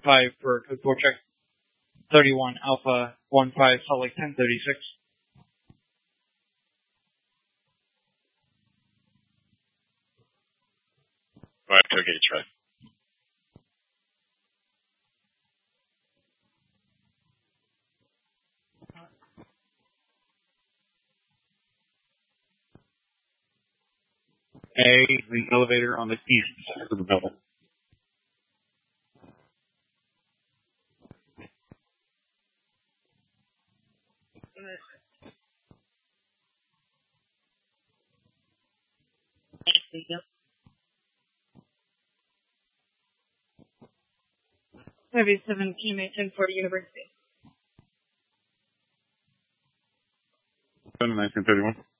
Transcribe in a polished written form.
for code 4 check. 31 Alpha 15 Salt Lake 1036. Right, Togeki's right. The elevator on the east side of the building. Maybe 17, 1040 University. 1931.